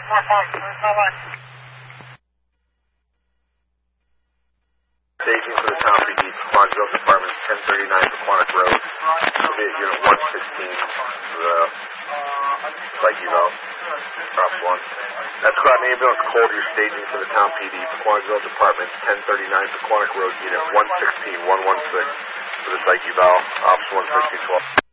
Staging for the town PD, Quanzville Department, 1039 Paquonic Road. Unit 116, the Psyche Valve, Props 1. That's Groton Ambulance Cold, you're staging for the town PD, Quanzville Department, 1039 Paquonic Road, Unit 116, 116, for the Psyche Valve, Ops 16012.